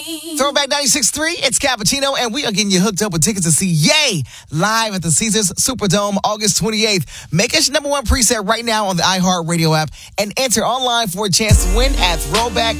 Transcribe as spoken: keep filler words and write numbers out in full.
Throwback ninety-six point three, it's Cappuccino, and we are getting you hooked up with tickets to see Ye live at the Caesars Superdome August twenty-eighth. Make us your number one preset right now on the iHeartRadio app and enter online for a chance to win at throwback